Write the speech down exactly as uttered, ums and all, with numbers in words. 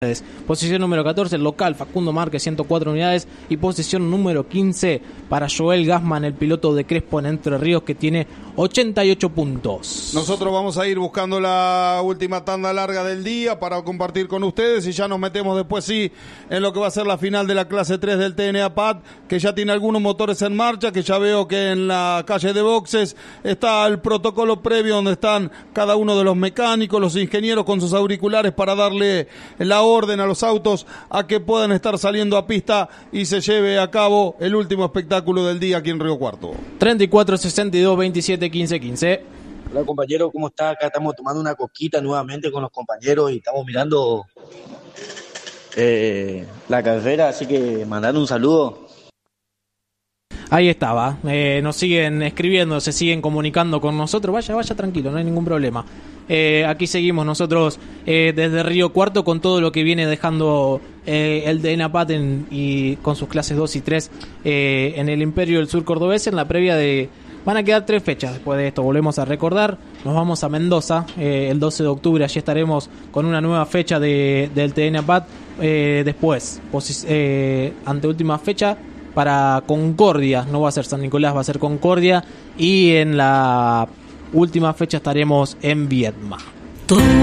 Posición número catorce, el local Facundo Márquez, ciento cuatro unidades. Y posición número quince para Joel Gassman, el piloto de Crespo en Entre Ríos, que tiene ochenta y ocho puntos. Nosotros vamos a ir buscando la última tanda larga del día para compartir con ustedes y ya nos metemos después sí en lo que va a ser la final de la clase tres del T N A P A T, que ya tiene algunos motores en marcha, que ya veo que en la calle de boxes está el protocolo previo donde están cada uno de los mecánicos, los ingenieros con sus auriculares para darle la orden a los autos a que puedan estar saliendo a pista y se lleve a cabo el último espectáculo del día aquí en Río Cuarto. treinta y cuatro, sesenta y dos, veintisiete, quince, quince. Hola compañero, ¿cómo está? Acá estamos tomando una coquita nuevamente con los compañeros y estamos mirando eh, la carrera, así que mandar un saludo. Ahí estaba, eh, nos siguen escribiendo, se siguen comunicando con nosotros. Vaya, vaya tranquilo, no hay ningún problema. Eh, aquí seguimos nosotros eh, desde Río Cuarto con todo lo que viene dejando eh, el T N A P A T en, y con sus clases dos y tres eh, en el Imperio del Sur cordobés. En la previa de... Van a quedar tres fechas después de esto, volvemos a recordar. Nos vamos a Mendoza eh, el doce de octubre, allí estaremos con una nueva fecha de, del T N A P A T. Eh, después, posi- eh, anteúltima fecha para Concordia, no va a ser San Nicolás, va a ser Concordia. Y en la última fecha estaremos en Viedma.